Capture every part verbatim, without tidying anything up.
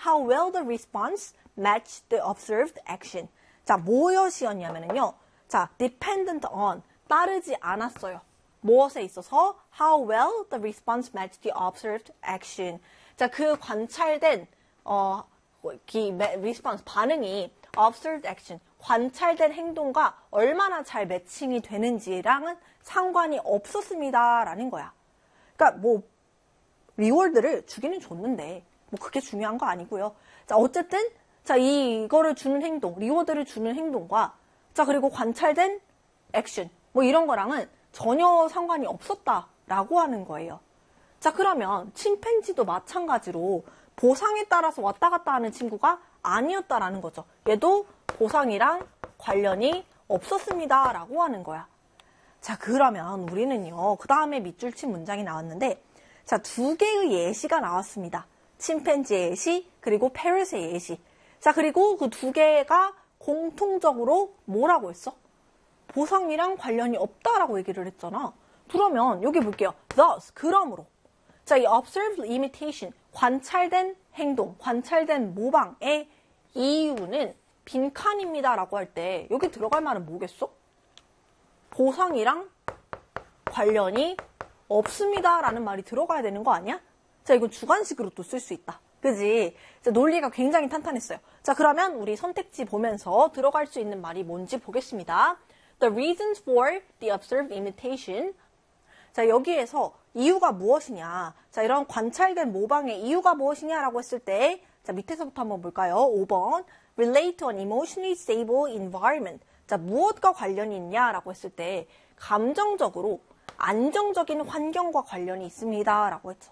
how well the response matched the observed action. 자, 무엇이었냐면요. 자, dependent on, 따르지 않았어요. 무엇에 있어서? How well the response matched the observed action. 자, 그 관찰된, 어, 기, response, 반응이 observed action, 관찰된 행동과 얼마나 잘 매칭이 되는지랑은 상관이 없었습니다. 라는 거야. 그러니까 뭐, 리워드를 주기는 줬는데, 뭐 그게 중요한 거 아니고요. 자, 어쨌든, 자, 이거를 주는 행동, 리워드를 주는 행동과, 자, 그리고 관찰된 액션, 뭐 이런 거랑은 전혀 상관이 없었다라고 하는 거예요. 자, 그러면 침팬지도 마찬가지로 보상에 따라서 왔다 갔다 하는 친구가 아니었다라는 거죠. 얘도 보상이랑 관련이 없었습니다라고 하는 거야. 자, 그러면 우리는요, 그 다음에 밑줄 친 문장이 나왔는데, 자, 두 개의 예시가 나왔습니다. 침팬지의 예시, 그리고 페럿의 예시. 자, 그리고 그 두 개가 공통적으로 뭐라고 했어? 보상이랑 관련이 없다라고 얘기를 했잖아. 그러면 여기 볼게요. Thus, 그러므로. 자, 이 observed imitation, 관찰된 행동, 관찰된 모방의 이유는 빈칸입니다라고 할 때 여기 들어갈 말은 뭐겠어? 보상이랑 관련이 없습니다라는 말이 들어가야 되는 거 아니야? 자, 이건 주관식으로 또 쓸 수 있다. 그지? 자, 논리가 굉장히 탄탄했어요. 자, 그러면 우리 선택지 보면서 들어갈 수 있는 말이 뭔지 보겠습니다. The reasons for the observed imitation. 자, 여기에서 이유가 무엇이냐. 자, 이런 관찰된 모방의 이유가 무엇이냐라고 했을 때, 자, 밑에서부터 한번 볼까요? 오 번. Relate to an emotionally stable environment. 자, 무엇과 관련이 있냐라고 했을 때, 감정적으로 안정적인 환경과 관련이 있습니다. 라고 했죠.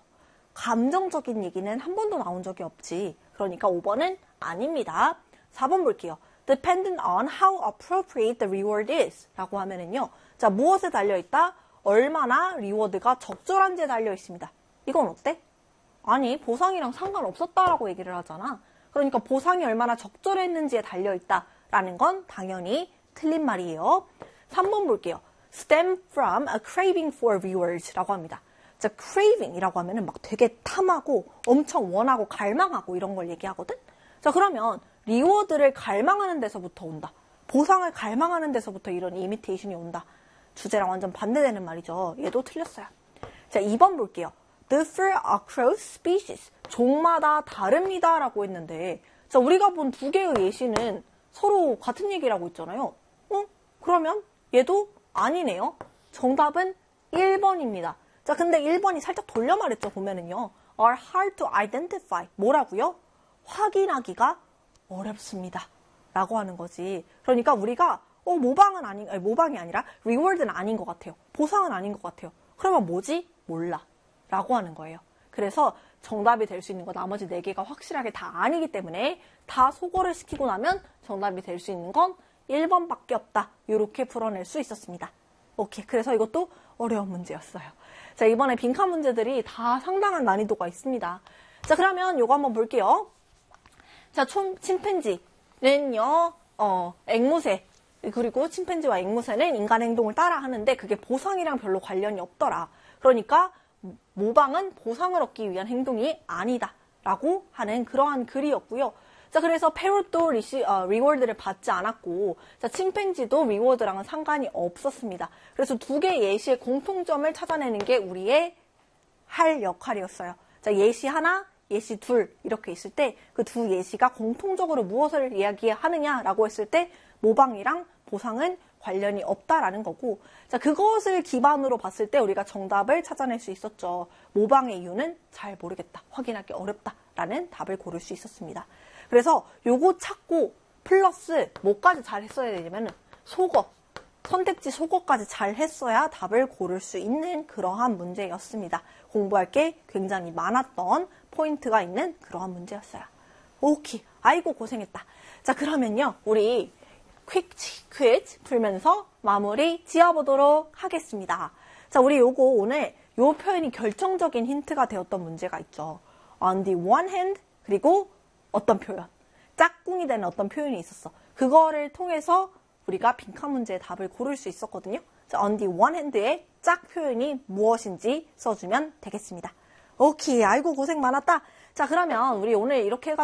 감정적인 얘기는 한 번도 나온 적이 없지. 그러니까 오 번은 아닙니다. 사 번 볼게요. Dependent on how appropriate the reward is. 라고 하면은요. 자, 무엇에 달려있다? 얼마나 리워드가 적절한지에 달려있습니다. 이건 어때? 아니, 보상이랑 상관없었다라고 얘기를 하잖아. 그러니까 보상이 얼마나 적절했는지에 달려있다라는 건 당연히 틀린 말이에요. 삼 번 볼게요. Stem from a craving for rewards. 라고 합니다. 자, craving이라고 하면은 막 되게 탐하고 엄청 원하고 갈망하고 이런 걸 얘기하거든? 자, 그러면 리워드를 갈망하는 데서부터 온다. 보상을 갈망하는 데서부터 이런 이미테이션이 온다. 주제랑 완전 반대되는 말이죠. 얘도 틀렸어요. 자, 이 번 볼게요. Differ across species. 종마다 다릅니다. 라고 했는데, 자, 우리가 본 두 개의 예시는 서로 같은 얘기라고 했잖아요. 어? 그러면 얘도 아니네요. 정답은 일 번입니다. 자, 근데 일 번이 살짝 돌려 말했죠. 보면은요. are hard to identify. 뭐라고요? 확인하기가 어렵습니다. 라고 하는 거지. 그러니까 우리가 어, 모방은 아닌, 아니, 모방이 아니라 reward는 아닌 것 같아요. 보상은 아닌 것 같아요. 그러면 뭐지? 몰라. 라고 하는 거예요. 그래서 정답이 될 수 있는 거 나머지 네 개가 확실하게 다 아니기 때문에 다 소거를 시키고 나면 정답이 될 수 있는 건 일 번밖에 없다. 이렇게 풀어낼 수 있었습니다. 오케이. 그래서 이것도 어려운 문제였어요. 자, 이번에 빈칸 문제들이 다 상당한 난이도가 있습니다. 자, 그러면 요거 한번 볼게요. 자, 총, 침팬지는요, 어, 앵무새. 그리고 침팬지와 앵무새는 인간 행동을 따라 하는데 그게 보상이랑 별로 관련이 없더라. 그러니까 모방은 보상을 얻기 위한 행동이 아니다. 라고 하는 그러한 글이었고요. 자, 그래서 페롯도 리시, 어, 리워드를 받지 않았고, 자, 침팬지도 리워드랑은 상관이 없었습니다. 그래서 두 개의 예시의 공통점을 찾아내는 게 우리의 할 역할이었어요. 자, 예시 하나, 예시 둘 이렇게 있을 때 그 두 예시가 공통적으로 무엇을 이야기하느냐라고 했을 때 모방이랑 보상은 관련이 없다라는 거고, 자, 그것을 기반으로 봤을 때 우리가 정답을 찾아낼 수 있었죠. 모방의 이유는 잘 모르겠다, 확인하기 어렵다라는 답을 고를 수 있었습니다. 그래서 요거 찾고 플러스 뭐까지 잘 했어야 되냐면 소거, 선택지 소거까지 잘 했어야 답을 고를 수 있는 그러한 문제였습니다. 공부할 게 굉장히 많았던 포인트가 있는 그러한 문제였어요. 오케이. 아이고 고생했다. 자, 그러면요. 우리 퀵 퀴즈 풀면서 마무리 지어보도록 하겠습니다. 자, 우리 요거 오늘 요 표현이 결정적인 힌트가 되었던 문제가 있죠. On the one hand, 그리고 어떤 표현. 짝꿍이 되는 어떤 표현이 있었어. 그거를 통해서 우리가 빈칸 문제의 답을 고를 수 있었거든요. 자, on the one hand의 짝 표현이 무엇인지 써주면 되겠습니다. 오케이. 아이고 고생 많았다. 자, 그러면 우리 오늘 이렇게 해가지고